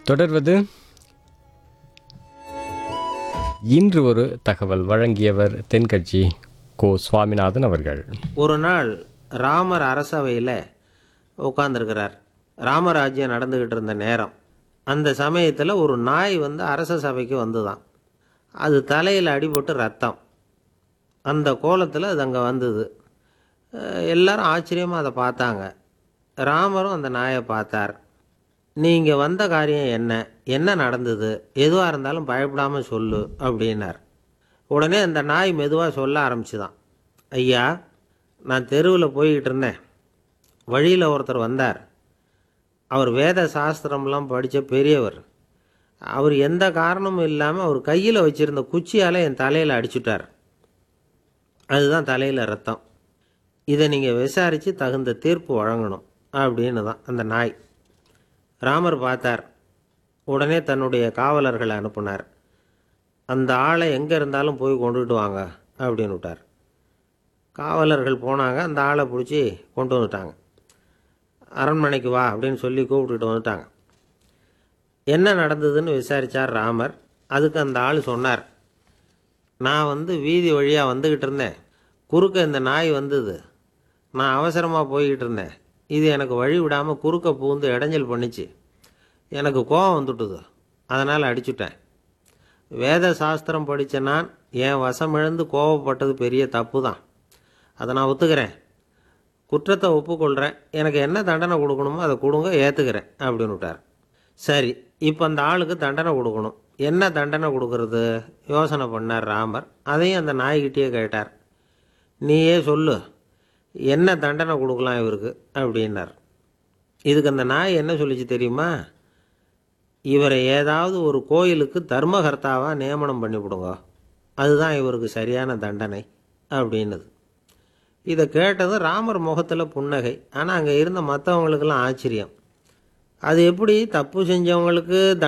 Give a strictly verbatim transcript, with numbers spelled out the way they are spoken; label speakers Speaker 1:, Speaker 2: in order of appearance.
Speaker 1: தொடர்வது இன்று ஒரு தகவல் வழங்கியவர் தென்கட்சி கோ சுவாமிநாதன் அவர்கள்.
Speaker 2: ஒரு நாள் ராமர் அரசவையில் உட்காந்துருக்கிறார். ராமராஜ்யம் நடந்துக்கிட்டு இருந்த நேரம். அந்த சமயத்தில் ஒரு நாய் வந்து அரச சபைக்கு வந்துதான். அது தலையில் அடிபட்டு ரத்தம். அந்த கோலத்தில் அது அங்கே வந்தது. எல்லாரும் ஆச்சரியமாக அதை பார்த்தாங்க. ராமரும் அந்த நாயை பார்த்தார். நீங்கள் வந்த காரியம் என்ன, என்ன நடந்தது, எதுவாக இருந்தாலும் பயப்படாமல் சொல்லு அப்படின்னார். உடனே அந்த நாய் மெதுவாக சொல்ல ஆரம்பிச்சுதான். ஐயா, நான் தெருவில் போய்கிட்டு இருந்தேன். வழியில் ஒருத்தர் வந்தார். அவர் வேத சாஸ்திரம்லாம் படித்த பெரியவர். அவர் எந்த காரணமும் இல்லாமல் அவர் கையில் வச்சுருந்த குச்சியால் என் தலையில் அடிச்சுட்டார். அதுதான் தலையில் ரத்தம். இதை நீங்கள் விசாரித்து தகுந்த தீர்ப்பு வழங்கணும் அப்படின்னு தான் அந்த நாய். ராமர் பார்த்தார். உடனே தன்னுடைய காவலர்களை அனுப்புனார். அந்த ஆளை எங்கே இருந்தாலும் போய் கொண்டுகிட்டு வாங்க அப்படின்னு விட்டார். காவலர்கள் போனாங்க. அந்த ஆளை பிடிச்சி கொண்டு வந்துட்டாங்க. அரண்மனைக்கு வா அப்படின்னு சொல்லி கூப்பிட்டுட்டு வந்துட்டாங்க. என்ன நடந்ததுன்னு விசாரித்தார் ராமர். அதுக்கு அந்த ஆள் சொன்னார், நான் வந்து வீதி வழியாக வந்துக்கிட்டு இருந்தேன். குறுக்க இந்த நாய் வந்தது. நான் அவசரமாக போய்கிட்டு இருந்தேன். இது எனக்கு வழி விடாமல் குறுக்க பூந்து இடைஞ்சல் பண்ணிச்சு. எனக்கு கோபம் வந்துட்டுது. அதனால் அடிச்சுட்டேன். வேத சாஸ்திரம் படித்த நான் என் வசம் இழந்து கோபப்பட்டது பெரிய தப்பு தான். அதை நான் ஒத்துக்கிறேன். குற்றத்தை ஒப்புக்கொள்கிறேன். எனக்கு என்ன தண்டனை கொடுக்கணுமோ அதை கொடுங்க, ஏற்றுக்கிறேன் அப்படின்னு விட்டார். சரி, இப்போ அந்த ஆளுக்கு தண்டனை கொடுக்கணும். என்ன தண்டனை கொடுக்கறது யோசனை பண்ணார் ராமர். அதையும் அந்த நாய்கிட்டே கேட்டார். நீயே சொல்லு, என்ன தண்டனை கொடுக்கலாம் இவருக்கு அப்படின்னார். இதுக்கு அந்த நாய் என்ன சொல்லிச்சு தெரியுமா? இவரை ஏதாவது ஒரு கோயிலுக்கு தர்மகர்த்தாவாக நியமனம் பண்ணிவிடுங்க, அதுதான் இவருக்கு சரியான தண்டனை அப்படின்னுது. இதை கேட்டதும் ராமர் முகத்தில் புன்னகை. ஆனால் அங்கே இருந்த மற்றவங்களுக்கெல்லாம் ஆச்சரியம். அது எப்படி தப்பு செஞ்சவங்களுக்கு